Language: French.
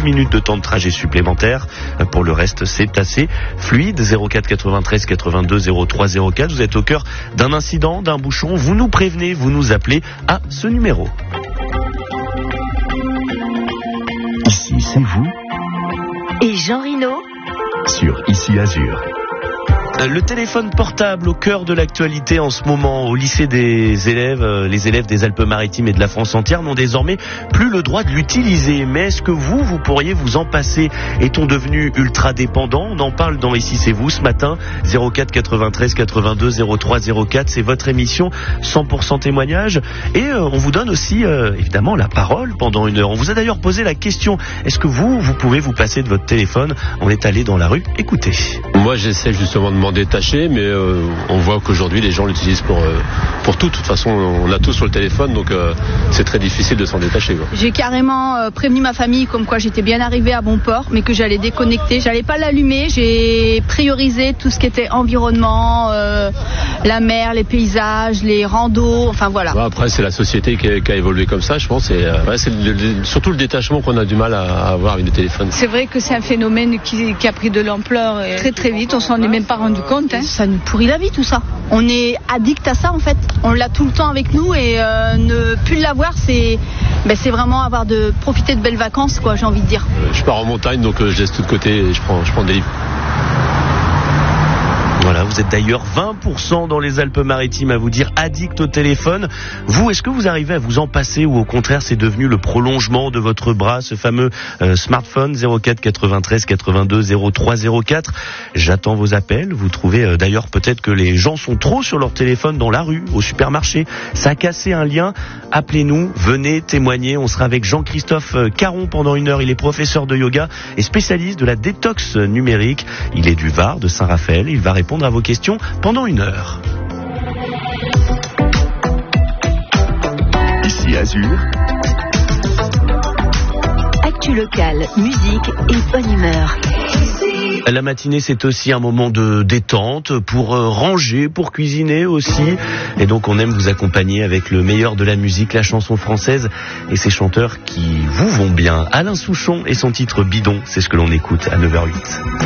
minutes de temps de trajet supplémentaire. Pour le reste, c'est assez fluide. 04 93 82 03 04. Vous êtes au cœur d'un incident, d'un bouchon. Vous nous prévenez, vous nous appelez à ce numéro. Ici, c'est vous. Et Jean Rino Sur Ici Azur. Le téléphone portable au cœur de l'actualité en ce moment. Au lycée des élèves, les élèves des Alpes-Maritimes et de la France entière n'ont désormais plus le droit de l'utiliser. Mais est-ce que vous pourriez vous en passer? Est-on devenu ultra dépendant? On en parle dans Ici c'est vous ce matin. 04 93 82 03 04, c'est votre émission 100% témoignage. Et on vous donne aussi évidemment la parole pendant une heure. On vous a d'ailleurs posé la question, est-ce que vous pouvez vous passer de votre téléphone? On est allé dans la rue, écoutez. Moi j'essaie justement de m'en détacher, mais on voit qu'aujourd'hui les gens l'utilisent pour tout. De toute façon, on a tout sur le téléphone, donc c'est très difficile de s'en détacher, quoi. J'ai carrément prévenu ma famille comme quoi j'étais bien arrivée à bon port, mais que j'allais déconnecter. J'allais pas l'allumer. J'ai priorisé tout ce qui était environnement, la mer, les paysages, les randos, enfin voilà. Bah, après, c'est la société qui a évolué comme ça, je pense. C'est surtout le détachement qu'on a du mal à avoir avec le téléphone. C'est vrai que c'est un phénomène qui a pris de l'ampleur très très vite. On s'en est même pas rendu compte. Ça nous pourrit la vie tout ça. On est addict à ça en fait. On l'a tout le temps avec nous et ne plus l'avoir, c'est vraiment profiter de belles vacances, quoi, j'ai envie de dire. Je pars en montagne, donc je laisse tout de côté et je prends des livres. Voilà, vous êtes d'ailleurs 20% dans les Alpes-Maritimes à vous dire addict au téléphone. Vous, est-ce que vous arrivez à vous en passer ou au contraire c'est devenu le prolongement de votre bras, ce fameux smartphone? 04 93 82 03 04. J'attends vos appels. Vous trouvez d'ailleurs peut-être que les gens sont trop sur leur téléphone dans la rue, au supermarché. Ça a cassé un lien. Appelez-nous, venez témoigner. On sera avec Jean-Christophe Caron pendant une heure. Il est professeur de yoga et spécialiste de la détox numérique. Il est du Var, de Saint-Raphaël. Il va répondre à vos questions pendant une heure. Ici Azur. Actu locale, musique et bonne humeur. La matinée, c'est aussi un moment de détente pour ranger, pour cuisiner aussi. Et donc, on aime vous accompagner avec le meilleur de la musique, la chanson française et ses chanteurs qui vous vont bien. Alain Souchon et son titre Bidon, c'est ce que l'on écoute à 9h08.